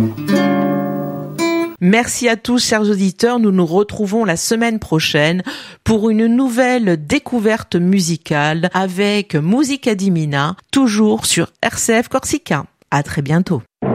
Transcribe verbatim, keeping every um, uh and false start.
Merci à tous, chers auditeurs. Nous nous retrouvons la semaine prochaine pour une nouvelle découverte musicale avec Musica di Mina, toujours sur R C F Corsica. À très bientôt.